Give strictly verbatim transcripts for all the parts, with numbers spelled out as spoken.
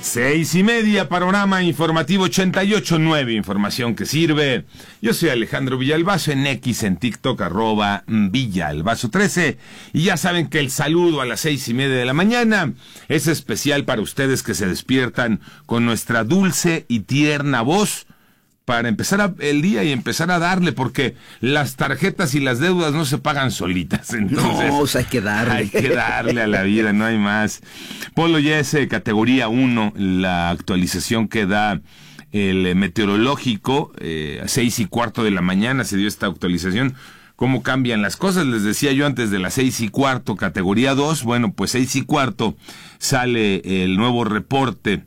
Seis y media, panorama informativo ochenta y ocho punto nueve, información que sirve. Yo soy Alejandro Villalbazo, en X, en TikTok, arroba Villalbazo trece. Y ya saben que el saludo a las seis y media de la mañana es especial para ustedes que se despiertan con nuestra dulce y tierna voz para empezar a, el día y empezar a darle, porque las tarjetas y las deudas no se pagan solitas. Entonces, no, o sea, hay que darle. Hay que darle a la vida, no hay más. Polo ya es eh, categoría uno, la actualización que da el meteorológico, eh, a seis y cuarto de la mañana se dio esta actualización. ¿Cómo cambian las cosas? Les decía yo antes de las seis y cuarto, categoría dos, bueno, pues seis y cuarto sale el nuevo reporte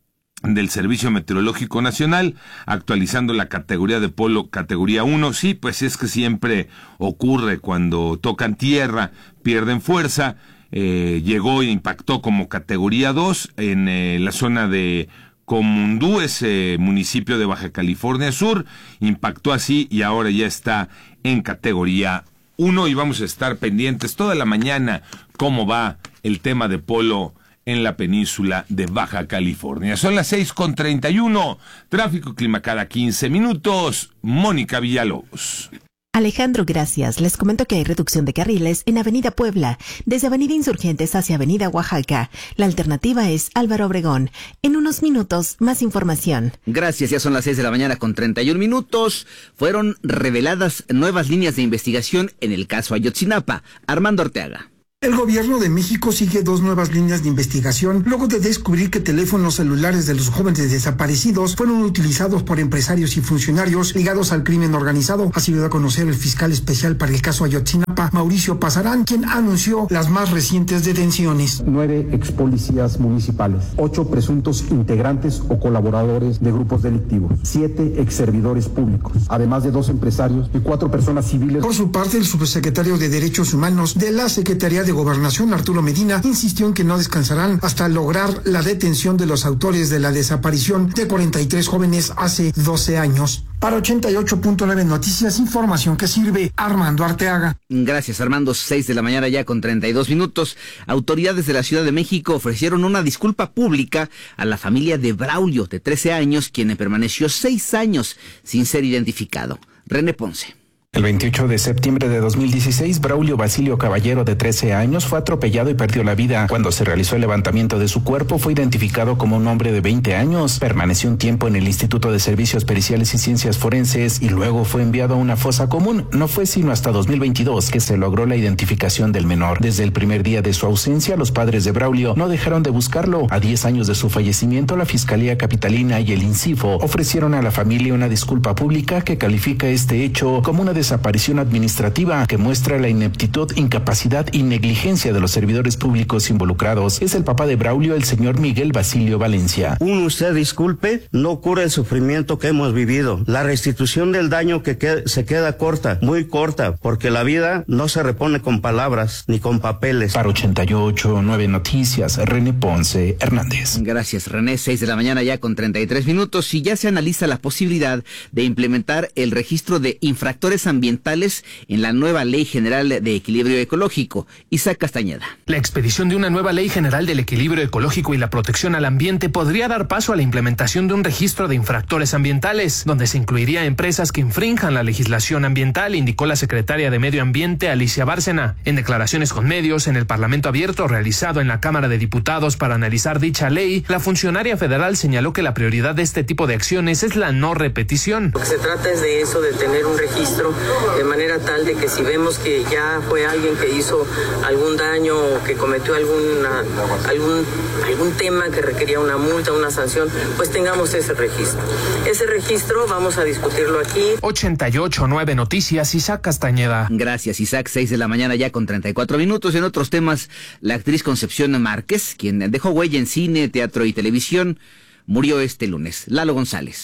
del Servicio Meteorológico Nacional, actualizando la categoría de polo, categoría uno. Sí, pues es que siempre ocurre cuando tocan tierra, pierden fuerza. Eh, llegó e impactó como categoría dos en eh, la zona de Comundú, ese municipio de Baja California Sur, impactó así y ahora ya está en categoría uno, y vamos a estar pendientes toda la mañana cómo va el tema de polo en la península de Baja California. Son las seis con treinta y uno, tráfico, clima cada quince minutos. Mónica Villalobos. Alejandro, gracias. Les comento que hay reducción de carriles en Avenida Puebla, desde Avenida Insurgentes hacia Avenida Oaxaca. La alternativa es Álvaro Obregón. En unos minutos, más información. Gracias, ya son las seis de la mañana con treinta y un minutos. Fueron reveladas nuevas líneas de investigación en el caso Ayotzinapa. Armando Arteaga. El gobierno de México sigue dos nuevas líneas de investigación luego de descubrir que teléfonos celulares de los jóvenes desaparecidos fueron utilizados por empresarios y funcionarios ligados al crimen organizado. Así lo dio a conocer el fiscal especial para el caso Ayotzinapa, Mauricio Pasarán, quien anunció las más recientes detenciones. Nueve ex policías municipales, ocho presuntos integrantes o colaboradores de grupos delictivos, siete ex servidores públicos, además de dos empresarios y cuatro personas civiles. Por su parte, el subsecretario de Derechos Humanos de la Secretaría de de Gobernación, Arturo Medina, insistió en que no descansarán hasta lograr la detención de los autores de la desaparición de cuarenta y tres jóvenes hace doce años. Para ochenta y ocho punto nueve Noticias, información que sirve, Armando Arteaga. Gracias, Armando. seis de la mañana ya con treinta y dos minutos. Autoridades de la Ciudad de México ofrecieron una disculpa pública a la familia de Braulio, de trece años, quien permaneció seis años sin ser identificado. René Ponce. El veintiocho de septiembre de dos mil dieciséis, Braulio Basilio Caballero, de trece años, fue atropellado y perdió la vida. Cuando se realizó el levantamiento de su cuerpo, fue identificado como un hombre de veinte años. Permaneció un tiempo en el Instituto de Servicios Periciales y Ciencias Forenses y luego fue enviado a una fosa común. No fue sino hasta dos mil veintidós que se logró la identificación del menor. Desde el primer día de su ausencia, los padres de Braulio no dejaron de buscarlo. A diez años de su fallecimiento, la Fiscalía Capitalina y el INCIFO ofrecieron a la familia una disculpa pública que califica este hecho como una desaparición administrativa que muestra la ineptitud, incapacidad y negligencia de los servidores públicos involucrados. Es el papá de Braulio, el señor Miguel Basilio Valencia. Un usted disculpe, no cura el sufrimiento que hemos vivido. La restitución del daño que qued- se queda corta, muy corta, porque la vida no se repone con palabras ni con papeles. Para ochenta y ocho punto nueve Noticias, René Ponce Hernández. Gracias, René. seis de la mañana ya con treinta y tres minutos, y ya se analiza la posibilidad de implementar el registro de infractores ambientales en la nueva Ley General de Equilibrio Ecológico. Isaac Castañeda. La expedición de una nueva Ley General del Equilibrio Ecológico y la protección al ambiente podría dar paso a la implementación de un registro de infractores ambientales, donde se incluiría empresas que infrinjan la legislación ambiental, indicó la secretaria de Medio Ambiente, Alicia Bárcena. En declaraciones con medios en el Parlamento Abierto realizado en la Cámara de Diputados para analizar dicha ley, la funcionaria federal señaló que la prioridad de este tipo de acciones es la no repetición. Lo que se trata es de eso, de tener un registro de manera tal de que si vemos que ya fue alguien que hizo algún daño o que cometió alguna, algún, algún tema que requería una multa, una sanción, pues tengamos ese registro. Ese registro vamos a discutirlo aquí. ochenta y ocho punto nueve Noticias, Isaac Castañeda. Gracias, Isaac. seis de la mañana ya con treinta y cuatro minutos. En otros temas, la actriz Concepción Márquez, quien dejó huella en cine, teatro y televisión, murió este lunes. Lalo González.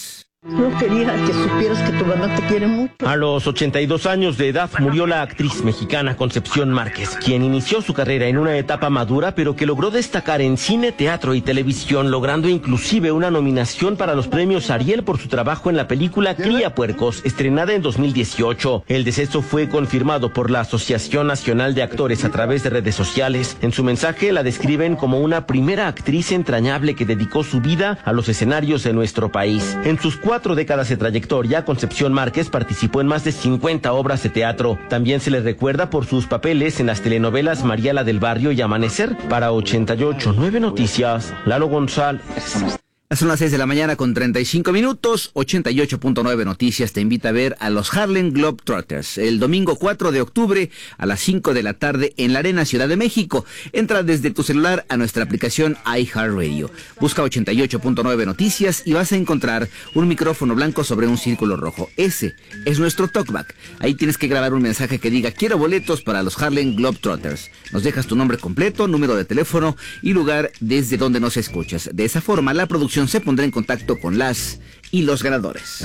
No quería que supieras que tu mamá te quiere mucho. A los ochenta y dos años de edad murió la actriz mexicana Concepción Márquez, quien inició su carrera en una etapa madura, pero que logró destacar en cine, teatro y televisión, logrando inclusive una nominación para los premios Ariel por su trabajo en la película Cría Puercos, estrenada en dos mil dieciocho. El deceso fue confirmado por la Asociación Nacional de Actores a través de redes sociales. En su mensaje la describen como una primera actriz entrañable que dedicó su vida a los escenarios de nuestro país. En sus cuatro Cuatro décadas de trayectoria, Concepción Márquez participó en más de cincuenta obras de teatro. También se le recuerda por sus papeles en las telenovelas María la del Barrio y Amanecer. Para ochenta y ocho punto nueve Noticias, Lalo González. Son las seis de la mañana con treinta y cinco minutos. ochenta y ocho punto nueve Noticias te invita a ver a los Harlem Globetrotters el domingo cuatro de octubre a las cinco de la tarde en la Arena Ciudad de México. Entra desde tu celular a nuestra aplicación iHeartRadio. Busca ochenta y ocho punto nueve Noticias y vas a encontrar un micrófono blanco sobre un círculo rojo. Ese es nuestro talkback. Ahí tienes que grabar un mensaje que diga quiero boletos para los Harlem Globetrotters. Nos dejas tu nombre completo, número de teléfono y lugar desde donde nos escuchas. De esa forma la producción se pondrá en contacto con las y los ganadores.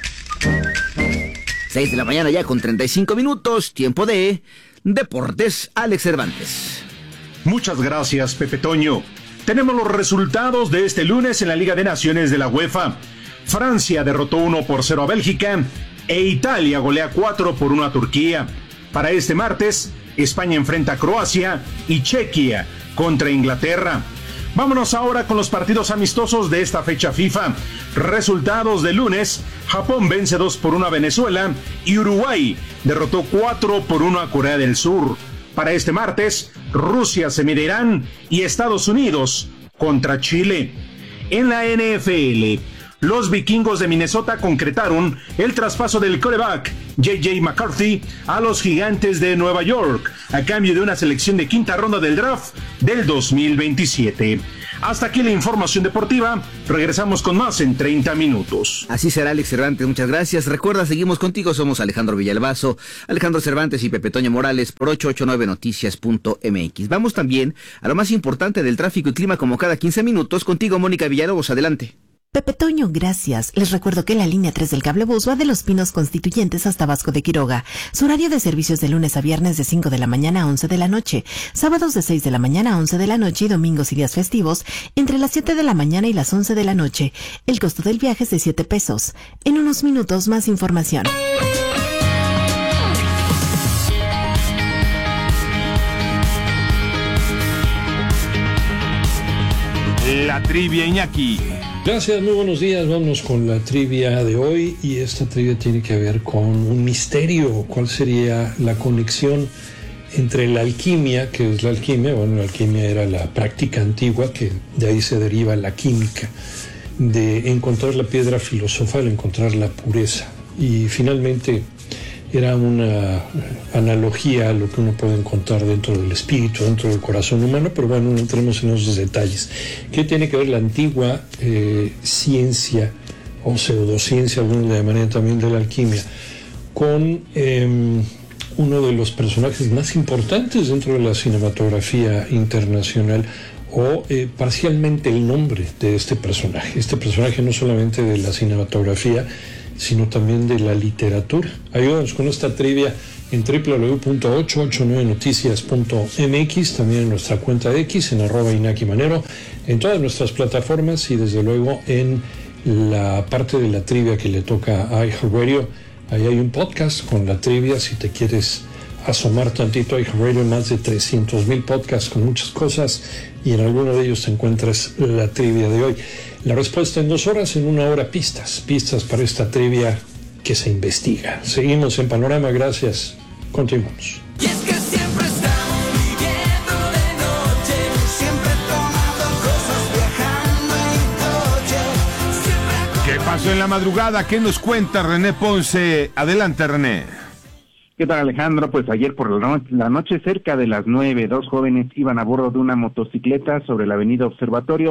seis de la mañana ya con treinta y cinco minutos, tiempo de Deportes. Alex Cervantes. Muchas gracias, Pepe Toño. Tenemos los resultados de este lunes en la Liga de Naciones de la UEFA. Francia derrotó uno por cero a Bélgica e Italia golea cuatro por uno a Turquía. Para este martes, España enfrenta a Croacia y Chequia contra Inglaterra. Vámonos ahora con los partidos amistosos de esta fecha FIFA. Resultados de lunes: Japón vence dos por uno a Venezuela y Uruguay derrotó cuatro por uno a Corea del Sur. Para este martes, Rusia se mide a Irán y Estados Unidos contra Chile. En la N F L, los vikingos de Minnesota concretaron el traspaso del quarterback J J McCarthy a los Gigantes de Nueva York a cambio de una selección de quinta ronda del draft del dos mil veintisiete. Hasta aquí la información deportiva. Regresamos con más en treinta minutos. Así será, Alex Cervantes, muchas gracias. Recuerda, seguimos contigo, somos Alejandro Villalbazo, Alejandro Cervantes y Pepe Toño Morales por ochocientos ochenta y nueve noticias punto m x. Vamos también a lo más importante del tráfico y clima como cada quince minutos. Contigo, Mónica Villalobos, adelante. Pepe Toño, gracias. Les recuerdo que la línea tres del cablebús va de Los Pinos Constituyentes hasta Vasco de Quiroga. Su horario de servicios de lunes a viernes de cinco de la mañana a once de la noche, sábados de seis de la mañana a once de la noche y domingos y días festivos entre las siete de la mañana y las once de la noche. El costo del viaje es de siete pesos. En unos minutos más información. La trivia, Iñaki. Gracias, muy buenos días. Vamos con la trivia de hoy y esta trivia tiene que ver con un misterio. ¿Cuál sería la conexión entre la alquimia, que es la alquimia? Bueno, la alquimia era la práctica antigua, que de ahí se deriva la química, de encontrar la piedra filosofal, encontrar la pureza. Y finalmente era una analogía a lo que uno puede encontrar dentro del espíritu, dentro del corazón humano, pero bueno, no entremos en esos detalles. ¿Qué tiene que ver la antigua eh, ciencia o pseudociencia, algunos le llamarían también, de la alquimia, con eh, uno de los personajes más importantes dentro de la cinematografía internacional, o eh, parcialmente el nombre de este personaje? Este personaje no solamente de la cinematografía, sino también de la literatura. Ayúdanos con esta trivia en doble u doble u doble u punto ochocientos ochenta y nueve noticias punto m x, también en nuestra cuenta de X, en arroba Iñaki Manero, en todas nuestras plataformas y desde luego en la parte de la trivia que le toca a iHeartRadio. Ahí hay un podcast con la trivia, si te quieres asomar tantito a iHeartRadio, más de trescientos mil podcasts con muchas cosas, y en alguno de ellos te encuentras la trivia de hoy. La respuesta en dos horas, en una hora pistas, pistas para esta trivia que se investiga. Seguimos en Panorama, gracias. Continuamos. Y es que siempre estamos viviendo de noche, siempre tomando cosas, viajando en coche. Siempre... ¿Qué pasó en la madrugada? ¿Qué nos cuenta René Ponce? Adelante, René. ¿Qué tal, Alejandro? Pues ayer por la noche, la noche cerca de las nueve, dos jóvenes iban a bordo de una motocicleta sobre la avenida Observatorio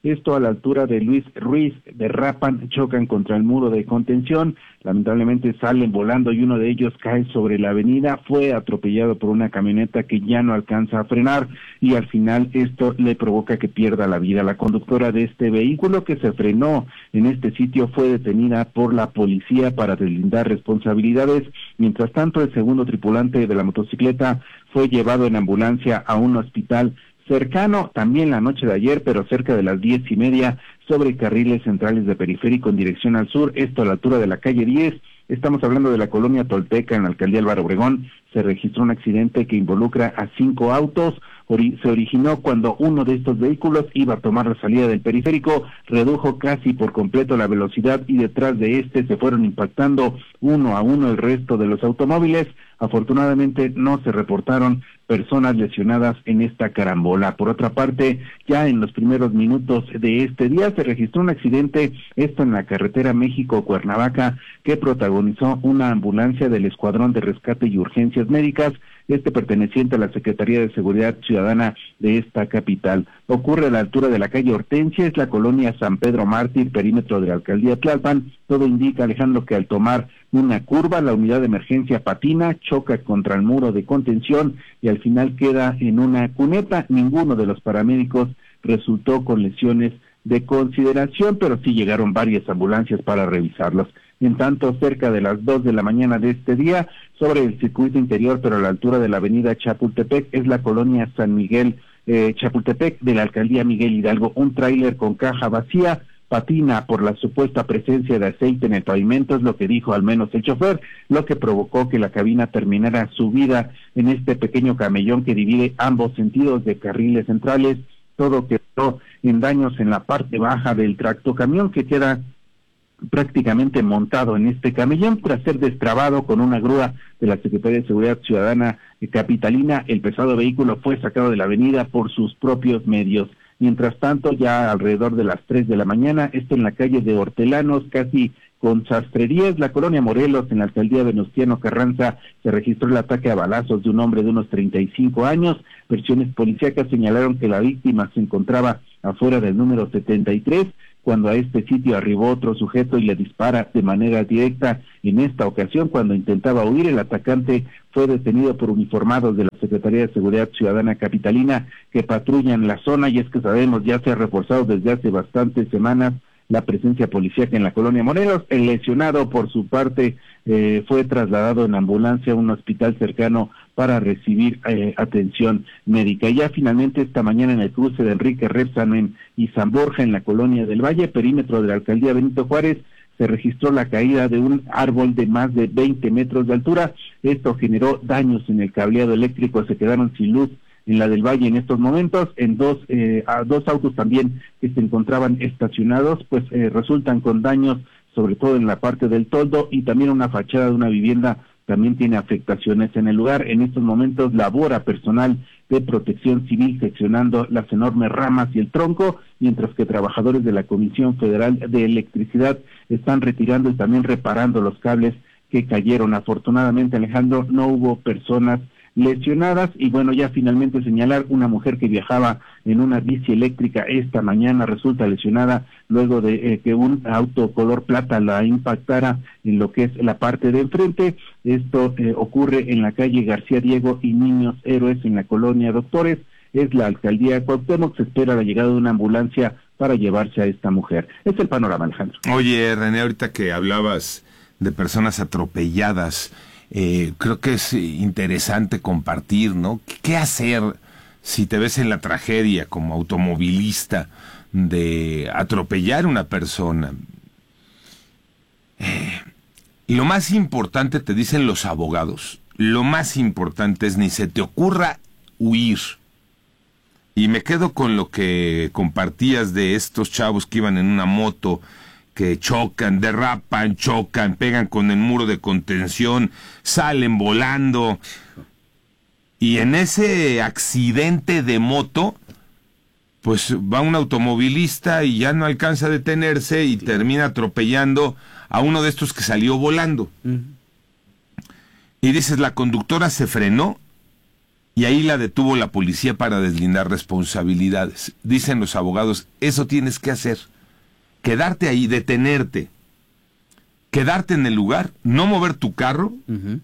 esto a la altura de Luis Ruiz, derrapan, chocan contra el muro de contención, lamentablemente salen volando y uno de ellos cae sobre la avenida, fue atropellado por una camioneta que ya no alcanza a frenar y al final esto le provoca que pierda la vida. La conductora de este vehículo que se frenó en este sitio fue detenida por la policía para deslindar responsabilidades. Mientras tanto, el segundo tripulante de la motocicleta fue llevado en ambulancia a un hospital cercano, también la noche de ayer, pero cerca de las diez y media, sobre carriles centrales de Periférico en dirección al sur, esto a la altura de la calle diez. Estamos hablando de la colonia Tolteca, en la alcaldía Álvaro Obregón. Se registró un accidente que involucra a cinco autos. Ori- se originó cuando uno de estos vehículos iba a tomar la salida del periférico, redujo casi por completo la velocidad y detrás de este se fueron impactando uno a uno el resto de los automóviles. Afortunadamente no se reportaron personas lesionadas en esta carambola. Por otra parte, ya en los primeros minutos de este día se registró un accidente, esto en la carretera México-Cuernavaca, que protagonizó una ambulancia del Escuadrón de Rescate y Urgencias Médicas, este perteneciente a la Secretaría de Seguridad Ciudadana de esta capital. Ocurre a la altura de la calle Hortensia, es la colonia San Pedro Mártir, perímetro de la alcaldía Tlalpan. Todo indica, Alejandro, que al tomar una curva, la unidad de emergencia patina, choca contra el muro de contención y al final queda en una cuneta. Ninguno de los paramédicos resultó con lesiones de consideración, pero sí llegaron varias ambulancias para revisarlos. En tanto, cerca de las dos de la mañana de este día, sobre el circuito interior, pero a la altura de la avenida Chapultepec, es la colonia San Miguel eh, Chapultepec de la alcaldía Miguel Hidalgo. Un tráiler con caja vacía patina por la supuesta presencia de aceite en el pavimento, es lo que dijo al menos el chofer, lo que provocó que la cabina terminara subida en este pequeño camellón que divide ambos sentidos de carriles centrales. Todo quedó en daños en la parte baja del tractocamión, que queda prácticamente montado en este camellón tras ser destrabado con una grúa de la Secretaría de Seguridad Ciudadana capitalina. El pesado vehículo fue sacado de la avenida por sus propios medios. Mientras tanto, ya alrededor de las tres de la mañana, esto en la calle de Hortelanos, casi con Sastrerías, la colonia Morelos, en la alcaldía Venustiano Carranza, se registró el ataque a balazos de un hombre de unos treinta y cinco años. Versiones policíacas señalaron que la víctima se encontraba afuera del número setenta y tres, cuando a este sitio arribó otro sujeto y le dispara de manera directa. En esta ocasión, cuando intentaba huir, el atacante fue detenido por uniformados de la Secretaría de Seguridad Ciudadana capitalina que patrullan la zona, y es que sabemos ya se ha reforzado desde hace bastantes semanas la presencia policíaca en la colonia Morelos. El lesionado, por su parte, eh, fue trasladado en ambulancia a un hospital cercano para recibir eh, atención médica. Y ya finalmente esta mañana en el cruce de Enrique Repsamen y San Borja, en la colonia del Valle, perímetro de la alcaldía Benito Juárez, se registró la caída de un árbol de más de veinte metros de altura. Esto generó daños en el cableado eléctrico, se quedaron sin luz en la del Valle en estos momentos. En dos eh, a dos autos también que se encontraban estacionados, pues eh, resultan con daños, sobre todo en la parte del toldo, y también una fachada de una vivienda también tiene afectaciones. En el lugar en estos momentos labora personal de protección civil seccionando las enormes ramas y el tronco, mientras que trabajadores de la Comisión Federal de Electricidad están retirando y también reparando los cables que cayeron. Afortunadamente, Alejandro, no hubo personas lesionadas. Y bueno, ya finalmente señalar, una mujer que viajaba en una bici eléctrica esta mañana resulta lesionada luego de eh, que un auto color plata la impactara en lo que es la parte de enfrente. Esto eh, ocurre en la calle García Diego y Niños Héroes, en la colonia Doctores. Es la alcaldía Cuauhtémoc. Se espera la llegada de una ambulancia para llevarse a esta mujer. Es el panorama, Alejandro. Oye, René, ahorita que hablabas de personas atropelladas, Eh, creo que es interesante compartir, ¿no? ¿Qué hacer si te ves en la tragedia como automovilista de atropellar a una persona? Eh, lo más importante, te dicen los abogados, lo más importante es ni se te ocurra huir. Y me quedo con lo que compartías de estos chavos que iban en una moto, que chocan, derrapan, chocan, pegan con el muro de contención, salen volando. Y en ese accidente de moto, pues va un automovilista y ya no alcanza a detenerse y termina atropellando a uno de estos que salió volando. Uh-huh. Y dices, la conductora se frenó y ahí la detuvo la policía para deslindar responsabilidades. Dicen los abogados, eso tienes que hacer, quedarte ahí, detenerte, quedarte en el lugar, no mover tu carro, uh-huh.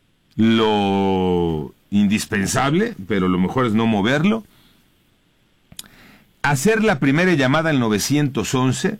lo indispensable, pero lo mejor es no moverlo, hacer la primera llamada al nueve once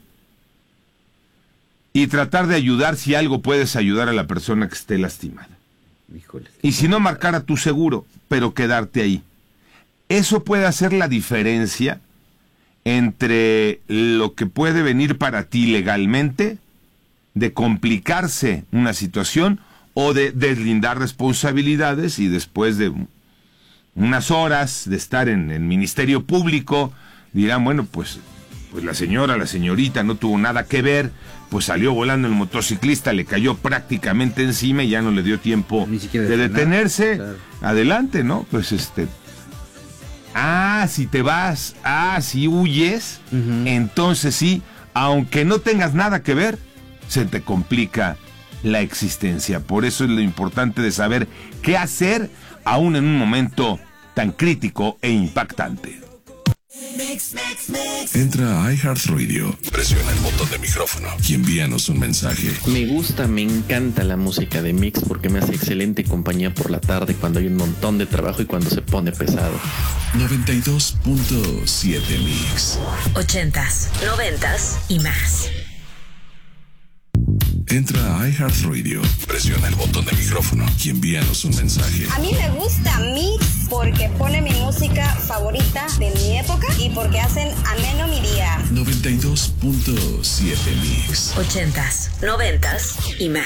y tratar de ayudar si algo puedes ayudar a la persona que esté lastimada. Híjole. Y si no, marcar a tu seguro, pero quedarte ahí. Eso puede hacer la diferencia entre lo que puede venir para ti legalmente, de complicarse una situación, o de deslindar responsabilidades, y después de unas horas de estar en el Ministerio Público, dirán, bueno, pues, pues la señora, la señorita no tuvo nada que ver, pues salió volando el motociclista, le cayó prácticamente encima y ya no le dio tiempo de detenerse. Claro. Adelante, ¿no? Pues este... Ah, si te vas, ah, si huyes, uh-huh. entonces sí, aunque no tengas nada que ver, se te complica la existencia. Por eso es lo importante de saber qué hacer aún en un momento tan crítico e impactante. Mix, mix, mix. Entra a iHeartRadio, presiona el botón de micrófono y envíanos un mensaje. Me gusta, me encanta la música de Mix porque me hace excelente compañía por la tarde cuando hay un montón de trabajo y cuando se pone pesado. noventa y dos punto siete Mix. Ochentas, noventas y más. Entra a iHeartRadio, presiona el botón de micrófono y envíanos un mensaje. A mí me gusta Mix porque pone mi música favorita de mi época y porque hacen ameno mi día. noventa y dos punto siete Mix. Ochentas, noventas y más.